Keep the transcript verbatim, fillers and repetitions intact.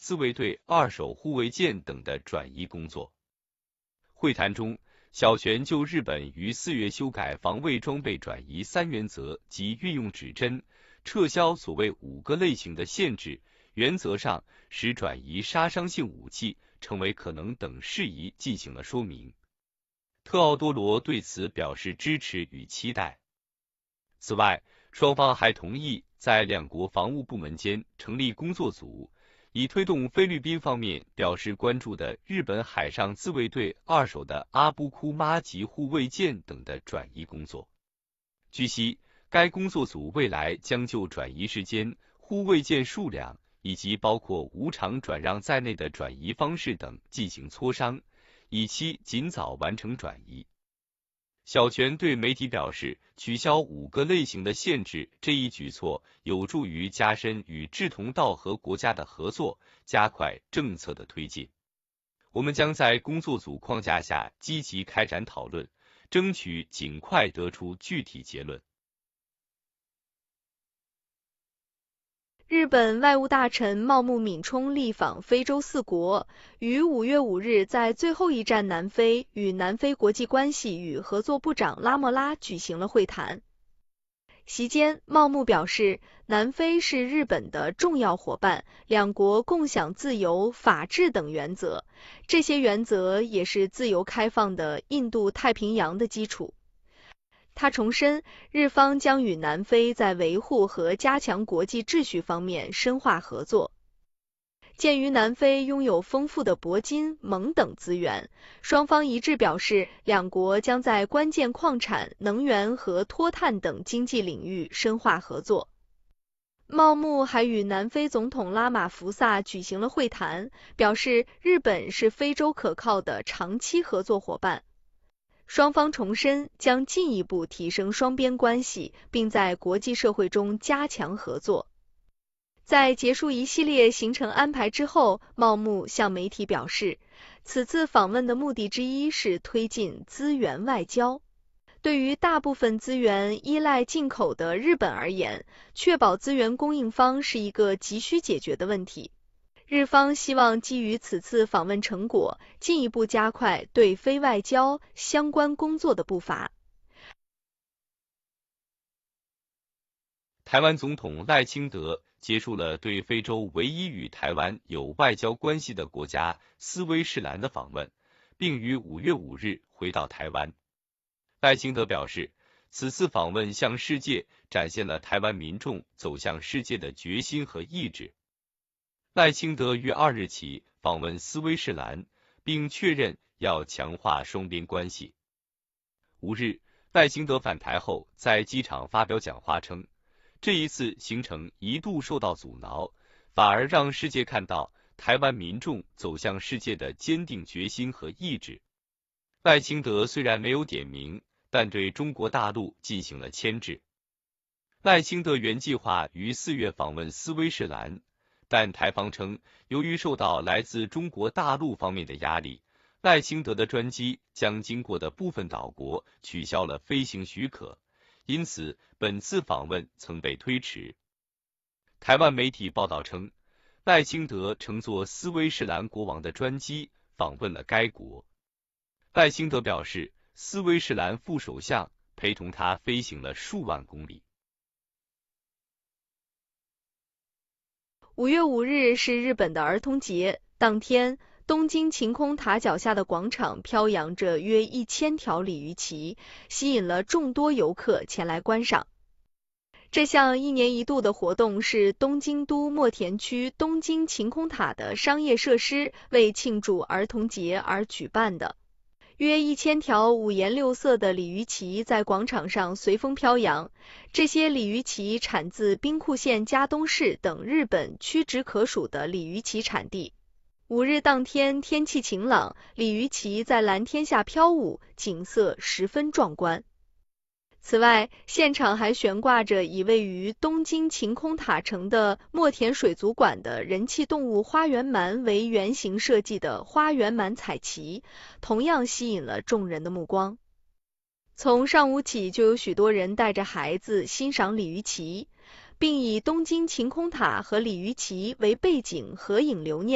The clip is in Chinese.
自卫队二手护卫舰等的转移工作。会谈中，小泉就日本于四月修改防卫装备转移三原则及运用指针，撤销所谓五个类型的限制，原则上使转移杀伤性武器成为可能等事宜进行了说明。特奥多罗对此表示支持与期待。此外，双方还同意在两国防务部门间成立工作组，以推动菲律宾方面表示关注的日本海上自卫队二手的阿布库妈级护卫舰等的转移工作。据悉，该工作组未来将就转移时间、护卫舰数量以及包括无偿转让在内的转移方式等进行磋商，以期尽早完成转移。小泉对媒体表示，取消五个类型的限制这一举措有助于加深与志同道合国家的合作，加快政策的推进。我们将在工作组框架下积极开展讨论，争取尽快得出具体结论。 日本外务大臣茂木敏充力访非洲四国，于五月五日在最后一站南非与南非国际关系与合作部长拉莫拉举行了会谈。席间，茂木表示，南非是日本的重要伙伴，两国共享自由、法治等原则，这些原则也是自由开放的印度太平洋的基础。他重申，日方将与南非在维护和加强国际秩序方面深化合作。鉴于南非拥有丰富的铂金、锰等资源，双方一致表示，两国将在关键矿产、能源和脱碳等经济领域深化合作。茂木还与南非总统拉马福萨举行了会谈，表示日本是非洲可靠的长期合作伙伴。双方重申将进一步提升双边关系，并在国际社会中加强合作。在结束一系列行程安排之后，茂木向媒体表示，此次访问的目的之一是推进资源外交。对于大部分资源依赖进口的日本而言，确保资源供应方是一个急需解决的问题。日方希望基于此次访问成果，进一步加快对非外交相关工作的步伐。 台湾总统赖清德结束了对非洲唯一与台湾有外交关系的国家斯威士兰的访问，并于五月五日回到台湾。赖清德表示，此次访问向世界展现了台湾民众走向世界的决心和意志。赖清德于二日起访问斯威士兰，并确认要强化双边关系。五日，赖清德返台后在机场发表讲话称，这一次行程一度受到阻挠，反而让世界看到台湾民众走向世界的坚定决心和意志。赖清德虽然没有点名，但对中国大陆进行了牵制。赖清德原计划于四月访问斯威士兰，但台方称，由于受到来自中国大陆方面的压力，赖清德的专机将经过的部分岛国取消了飞行许可，因此本次访问曾被推迟。台湾媒体报道称，赖清德乘坐斯威士兰国王的专机访问了该国。赖清德表示，斯威士兰副首相陪同他飞行了数万公里。 五月五日是日本的儿童节，当天，东京晴空塔脚下的广场飘扬着约一千条鲤鱼旗，吸引了众多游客前来观赏。这项一年一度的活动是东京都墨田区东京晴空塔的商业设施为庆祝儿童节而举办的。约一千条五颜六色的鲤鱼旗在广场上随风飘扬，这些鲤鱼旗产自兵库县加东市等日本屈指可数的鲤鱼旗产地。五日当天天气晴朗，鲤鱼旗在蓝天下飘舞，景色十分壮观。此外，现场还悬挂着以位于东京晴空塔城的墨田水族馆的人气动物花园鳗为原型设计的花园鳗彩旗，同样吸引了众人的目光。从上午起就有许多人带着孩子欣赏鲤鱼旗，并以东京晴空塔和鲤鱼旗为背景合影留念。